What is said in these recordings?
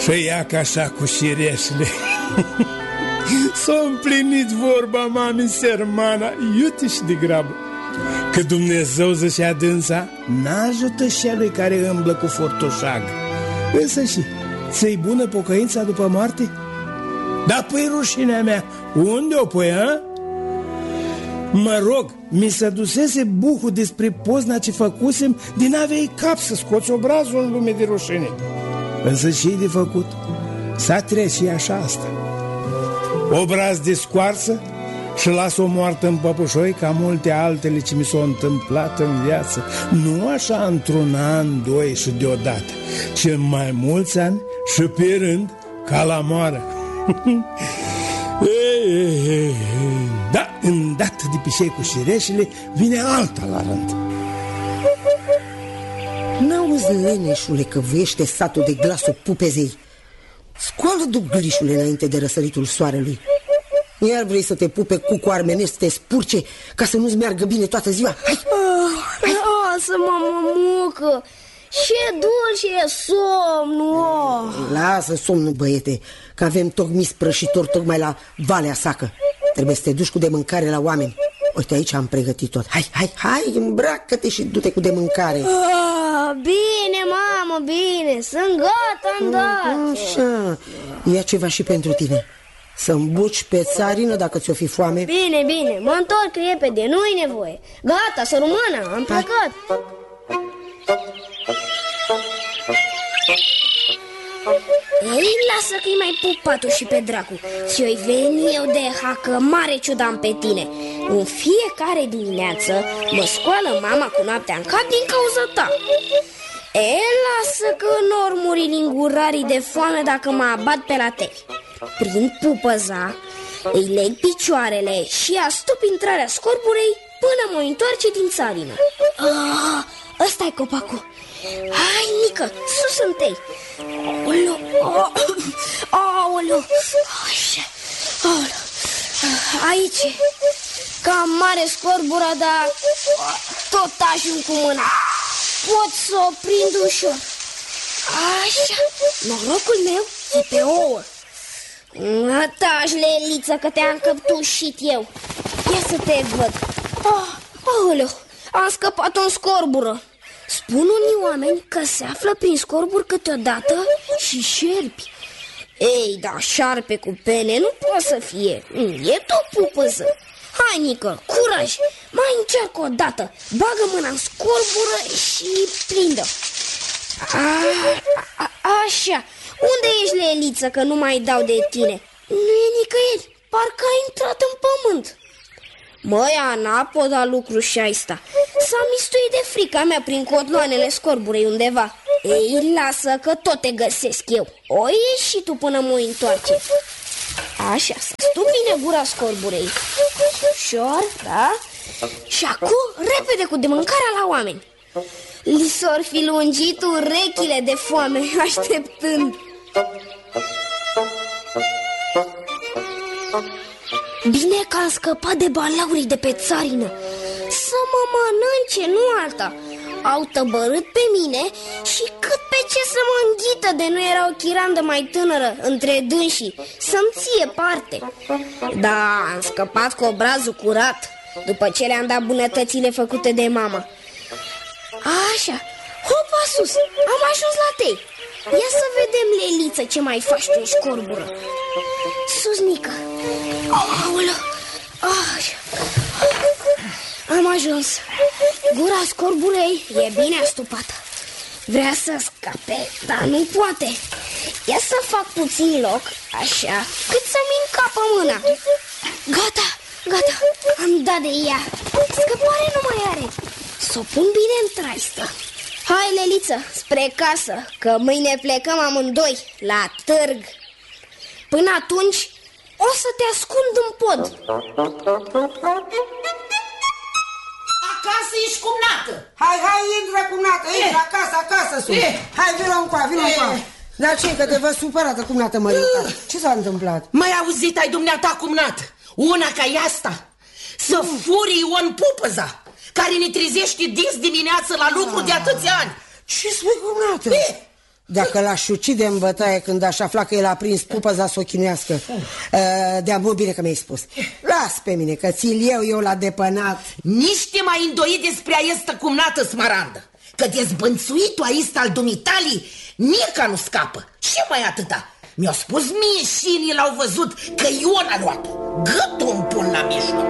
Și ia ca așa cu șireșle. S-a împlinit vorba mami Sermana, iute-și de grabă, că Dumnezeu zicea dânsa, n-ajută celui care îmblă cu fortoșag. Însă și, ți-i bună pocăința după moarte? Dar păi rușinea mea, unde o pui, a? Mă rog, mi se dusese buhul despre pozna ce făcusem, din n-aveai cap să scoți obrazul în lume de rușine. Însă ce-i de făcut? S-a treci și așa asta. Obraz de scoarsă și las-o moartă în păpușoi ca multe altele ce mi s-au întâmplat în viață. Nu așa într-un an, doi și deodată, ci în mai mulți ani și pe rând ca la moară. Da, îndată de pișei cu șireșele vine alta la rând. N-auzi, leneșule, că vâiește satul de glasul pupezei? Scoală duglișule înainte de răsăritul soarelui. Iar vrei să te pupe cu armenești, să te spurce ca să nu-ți meargă bine toată ziua? Hai! Lasă-mă, mămucă! Ce dulce e somnul! Lasă somnul, băiete, că avem tocmai sprășitor tocmai la Valea Sacă. Trebuie să te duci cu de mâncare la oameni. Uite, aici am pregătit tot. Hai, îmbracă-te și du-te cu de mâncare. Bine, mamă, bine, sunt gata, îndată. Așa, ia ceva și pentru tine. Să îmbuci pe țarină dacă ți-o fi foame. Bine, mă întorc repede, nu-i nevoie. Gata, să rămână, am plecat. Ei, lasă că-i mai pup patul și pe dracu. Și-o-i veni eu de hacă mare ciudam pe tine. În fiecare dimineață mă scoală mama cu noaptea în cap din cauza ta. Lasă că n-or muri lingurarii de foame dacă mă abat pe la teli. Prind pupăza, îi leg picioarele și astup intrarea scorburei până mă întoarce din țarină. Ăsta-i copacul. Hai, mică, sus întâi. Aoleu, așa, aici. Cam mare scorbura, dar tot ajung cu mâna. Pot să o prind ușor. Așa, norocul meu e pe ouă. Taci, Leliță, că te-am căptușit eu. Ia să te văd. Aoleu, am scăpat o scorbură. Spun unii oameni că se află prin scorburi câteodată și șerpi. Ei, dar șarpe cu pene nu poate să fie. E tot pupăză. Hai, Nică, curaj, mai încearcă o dată. Bagă mâna în scorbură și prindă. Așa. Unde ești, Leliță, că nu mai dau de tine? Nu e nicăieri, parcă a intrat în pământ. Măi, Ana, pot da lucru și aista. S-a mistuit de frica mea prin cotloanele scorburei undeva. Ei, lasă că tot te găsesc eu. O ieși și tu până mă întoarce. Așa, să stup bine gura scorburei. Ușor, da? Și acum, repede cu de mâncarea la oameni. Li s-or fi lungit urechile de foame așteptând. Bine că am scăpat de balaurii de pe țarină. Să mă mănânce, nu alta. Au tăbărât pe mine și cât pe ce să mă înghită de nu era o chirandă mai tânără între dânsii să-mi ție parte. Da, am scăpat cu obrazul curat după ce le-am dat bunătățile făcute de mama. Așa, hopa sus, am ajuns la tei. Ia să vedem, Leliță, ce mai faci tu în scorbură. Sus, Nică. Aoleu. Am ajuns. Gura scorburei e bine astupată. Vrea să scape, dar nu poate. Ia să fac puțin loc, așa, cât să-mi încapă mâna. Gata, am dat de ea. Scăpare nu mai are. S-o pun bine în traistă. Hai, Leliță, spre casă, că mâine plecăm amândoi la târg. Până atunci o să te ascund în pod. Acasă ești cumnată. Hai, intră, cumnată, intră, acasă sunt. Hai, vină încoa. Dar ce, că te văd supărată, cumnată Mărica? Ce s-a întâmplat? Mai auzit ai dumneata, cumnată? Una ca e asta, să furii Ion Pupăza, care ne trezește dis dimineață la lucru de atâția ani. Ce spui, cumnată? Dacă l-aș ucide în bătaie când aș afla că el a prins pupăza să o chinuiască. De-a bine că mi-ai spus. Las pe mine, că ți-l eu la depănat. Nici te mai îndoi despre aistă cumnată, Smarandă, că dezbănțuitul aistă al dumitalii nica nu scapă. Și mai atâta. Mi-au spus mie și l-au văzut că Ion a luat-o. Gâtul îmi pun la mijloc.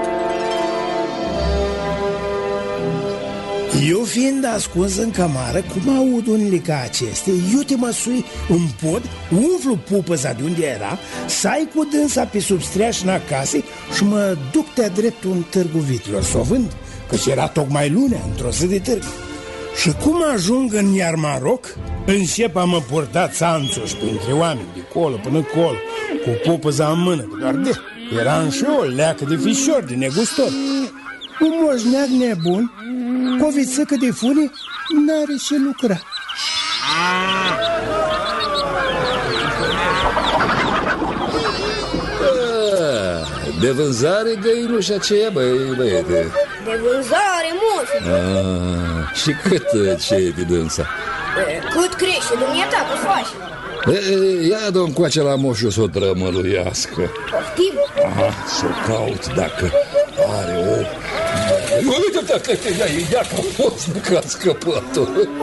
Eu fiind ascuns în cămară, cum aud unele ca acestea, eu te măsui în pod, umflu pupăza de unde era, sai cu dânsa pe sub streașina casei și mă duc de-a dreptul în târgul vitilor să o vând, căci era tocmai lunea, într-o zi de târg. Și cum ajung în Iarmaroc, încep a mă purta țanțuși printre oameni, de colo până colo, cu pupăza în mână, doar de era și o leacă de fișor, de negustor. Un moșneag nebun, cu o vițăcă de funie, n-are ce lucra. De vânzare găinușa aceea, băiete? De vânzare, moșu. Și cât ce de dânsa? Cât crește, dumneata, că faci? Ia dă-mi coace la moșu să o trămăluiască. Poftim? Să o caut dacă are o... Uite, ia că a fost că a scăpat-o.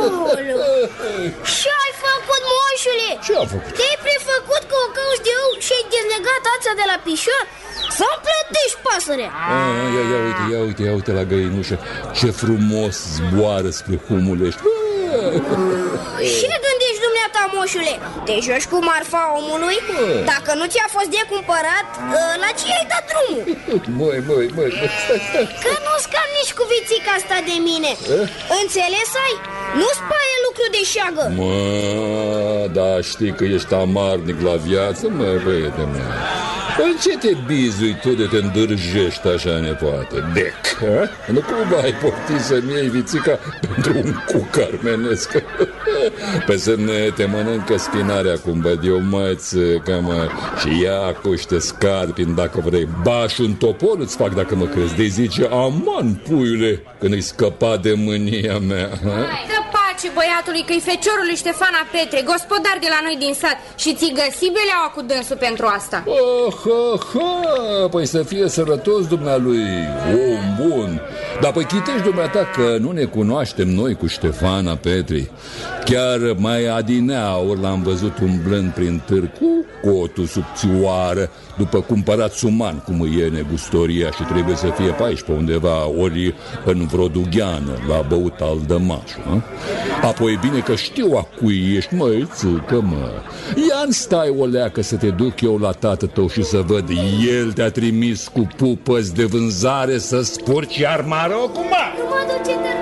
Ce-ai făcut, moșule? Ce-am făcut? Te-ai prefăcut că o cauți de eu și ai dezlegat ața de la pișor? Să-mi plătești, pasărea! Ia uite la găinușă. Ce frumos zboară spre Humulești. Ce gândești, dumneata, moșule? Te joci cu marfa omului? Dacă nu ți-a fost de cumpărat, la ce ai dat drumul? Măi, stai. Că nu-ți cam nici cu vițica asta de mine. Înțeles ai? Nu-ți pare lucru de șeagă. Da, știi că ești amarnic la viață, băiete, în ce te bizui tu de te îndârjești așa, nepoate? Dec, nu cumva ai poftit să-mi iei vițica pentru un cuc armenesc? Pe semne te mănâncă spinarea, cum văd eu, mățică, mă. Și ia cuște scarpin dacă vrei. Bași un topor îți fac dacă mă crezi. De zice, aman, puiule, când îi scăpa de mânia mea. Dă pace băiatului că-i feciorul Ștefana Petre, gospodar de la noi din sat. Și ți-i găsi beleaua cu dânsul pentru asta. Păi să fie sărătos dumnealui, om bun. Dar păi chitești dumneata că nu ne cunoaștem noi cu Ștefana Petri. Chiar mai adineauri l-am văzut umblând prin târg cu cotul subțioară, după cumpărat suman, cum e negustoria, și trebuie să fie pe aici, pe undeva, ori în Vrodugheană, la băut al dămașul. Apoi bine că știu a cui ești, măițucă, mă. Ia-n stai o leacă să te duc eu la tată tău și să văd, el te-a trimis cu pupăzi de vânzare să spurci Iarmarocul, mă! Nu mă duce de...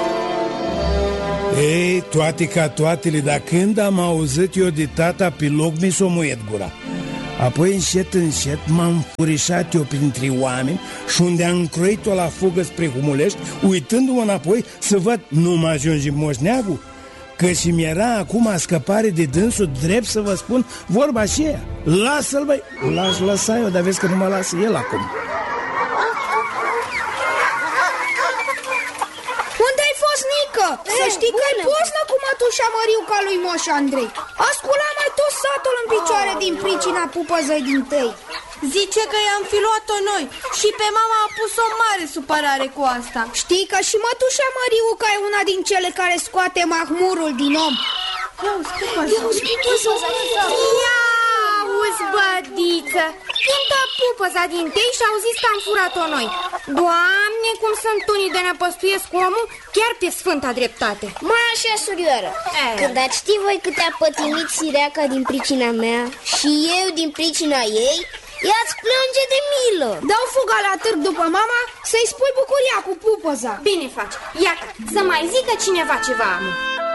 Ei, toate ca toatele, dar când am auzit eu de tata pe loc, mi s-o muiet gura. Apoi încet m-am furișat eu printre oameni și unde am croit-o la fugă spre Humulești, uitându-mă înapoi să văd, nu mă ajunge moșneagul, că și mi-era acum scăpare de dânsul, drept să vă spun vorba aceea. Lasă-l, băi! L-aș lăsa eu, dar vezi că nu mă lasă el acum. Unde ai fost, Nică? Să știi că e poznă cu mătușa Măriuca lui Moș Andrei. A sculat mai tot satul în picioare din pricina pupăzăi din tăi. Zice că i-am fi luat-o noi și pe mama a pus o mare supărare cu asta. Știi că și mătușa Măriuca e una din cele care scoate mahmurul din om. Ia auzi, bădiță, cântă pupăza din tei și au zis că am furat-o noi. Doamne, cum sunt unii de năpăstuiesc omul, chiar pe sfânta dreptate. Mai așa, surioară, când ați ști voi cât a pătimit sireaca din pricina mea și eu din pricina ei, ea-ți plânge de milă. Dau fuga la târg după mama să-i spui bucuria cu pupăza. Bine faci, iată, să mai zică cineva ceva, amă.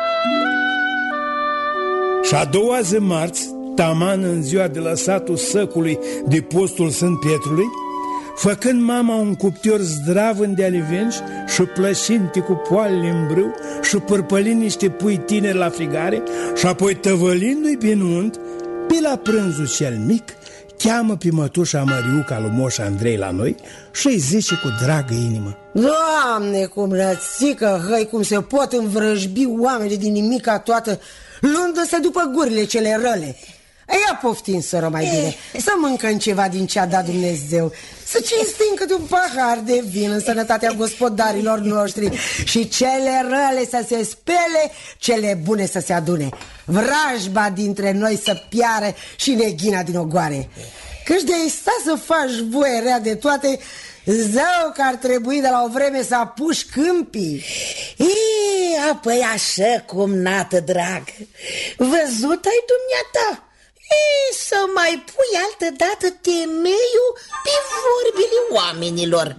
Și a doua zi marți, taman în ziua de la satul Săcului de postul Sfânt Pietrului, făcând mama un cuptor zdravân de alivenci și plășinte cu poalele în brâu și părpălind niște pui tineri la frigare și apoi tăvălindu-i pe nunt, pe la prânzul cel mic, cheamă pe mătușa Măriuca lui Moș Andrei la noi și îi zice cu dragă inimă: Doamne, cum rățică, hăi, cum se pot învrăjbi oamenii din nimica toată luându-se după gurile cele răle. Ia poftim, soră, mai bine, să mâncăm ceva din ce a dat Dumnezeu, să cinstim câte un pahar de vin în sănătatea gospodarilor noștri și cele răle să se spele, cele bune să se adune, vrajba dintre noi să piară și neghina din ogoare. Căci de-ai sta să faci voie rea de toate, zău că ar trebui de la o vreme să apuci câmpii. Apoi așa cum, nată drag, văzut ai dumneata? Să mai pui altă dată temeiul pe vorbile oamenilor.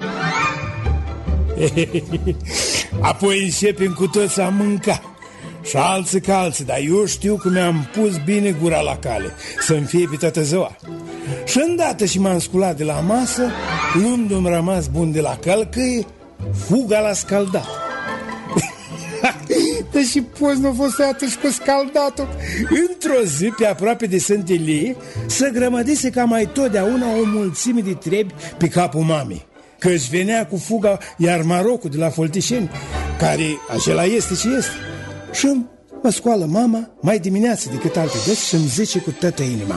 Apoi începem cu toți a mânca, și alții ca alții, dar eu știu că mi-am pus bine gura la cale, să-mi fie pe toată ziua. Și îndată și m-am sculat de la masă, luându-mi rămas bun de la călcâie, fuga la scaldat. Deși poți nu a fost atunci cu scaldatul. Într-o zi, pe aproape de Sântelie, să grămădise ca mai totdeauna o mulțime de trebi pe capul mamei, că își venea cu fuga iar Marocul de la Foltișeni, care acela este ce este. Și mă scoală mama mai dimineață decât alte dăți și îmi zice cu toată inima: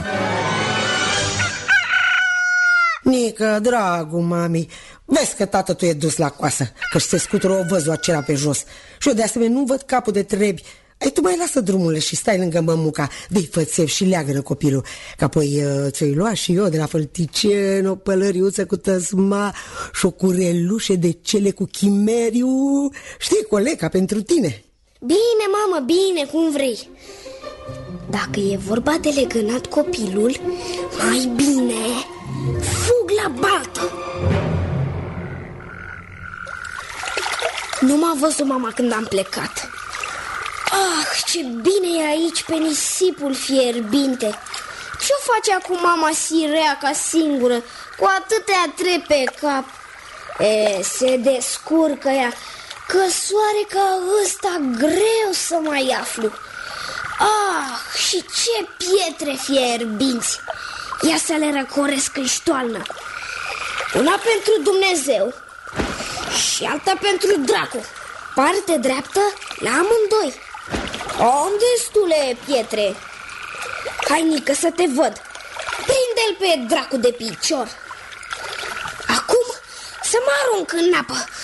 Nică, dragul mami, vezi că tată tu e dus la coasă, că-și se scutură o văzul acela pe jos. Și eu de asemenea nu văd capul de trebi. Ai, tu mai lasă drumurile și stai lângă mămuca, dă-i fățev și leagă-nă copilul, că apoi ți-o-i lua și eu de la Fălticen o pălăriuță cu tăsma și o curelușe de cele cu chimeriu. Știi, coleca pentru tine. Bine, mamă, bine, cum vrei. Dacă e vorba de legănat copilul, mai bine fug la baltă. Nu m-a văzut mama când am plecat. Ah, ce bine e aici pe nisipul fierbinte. Ce-o face acum mama sireaca singură, cu atâtea trepe pe cap? Se descurcă ea, că soare ca ăsta greu să mai aflu. Ah, și ce pietre fierbinți! Ia să le răcoresc în ștoalnă. Una pentru Dumnezeu și alta pentru dracu. Parte dreaptă la amândoi. Am destule pietre. Hai, Nică, să te văd. Prinde-l pe dracu de picior. Acum să mă arunc în apă